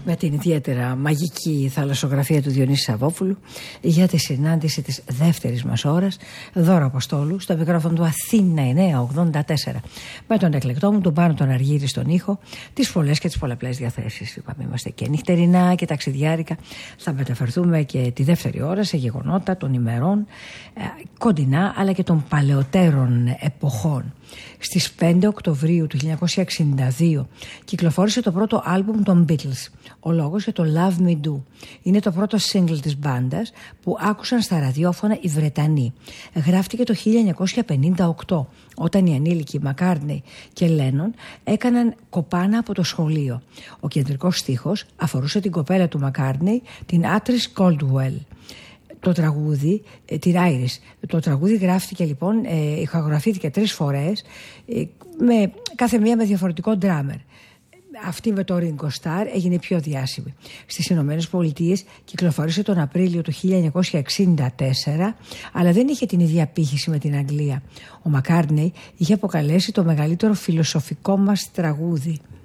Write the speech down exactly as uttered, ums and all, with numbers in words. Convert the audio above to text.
με την ιδιαίτερα μαγική θαλασσογραφία του Διονύση Σαββόπουλου για τη συνάντηση της δεύτερης μας ώρας. Δώρα Αποστόλου στο μικρόφωνο του Αθήνα εννιακόσια ογδόντα τέσσερα, με τον εκλεκτό μου τον Πάνο τον Αργύρη στον ήχο, τις πολλές και τις πολλαπλές διαθέσεις. Είπαμε, είμαστε και νυχτερινά και ταξιδιάρικα. Θα μεταφερθούμε και τη δεύτερη ώρα σε γεγονότα των ημερών ε, κοντινά αλλά και των παλαιότερων εποχών. Στις πέντε Οκτωβρίου του χίλια εννιακόσια εξήντα δύο κυκλοφόρησε το πρώτο άλμπουμ των Beatles. Ο λόγος για το Love Me Do. Είναι το πρώτο single της μπάντας που άκουσαν στα ραδιόφωνα οι Βρετανοί. Γράφτηκε το χίλια εννιακόσια πενήντα οκτώ, όταν οι ανήλικοι Μακκάρτνεϊ και Λένον έκαναν κοπάνα από το σχολείο. Ο κεντρικός στίχος αφορούσε την κοπέλα του Μακκάρτνεϊ, την Άτρις Κόλτουελ. Το τραγούδι, την Iris, το τραγούδι γράφτηκε λοιπόν, ε, ηχογραφήθηκε τρεις φορές, ε, με, κάθε μία με διαφορετικό ντράμερ. Αυτή με το Ringo Starr έγινε πιο διάσημη. Στις Ηνωμένες Πολιτείες κυκλοφόρησε τον Απρίλιο του χίλια εννιακόσια εξήντα τέσσερα, αλλά δεν είχε την ίδια απήχηση με την Αγγλία. Ο Μακκάρτνεϊ είχε αποκαλέσει το μεγαλύτερο φιλοσοφικό μας τραγούδι.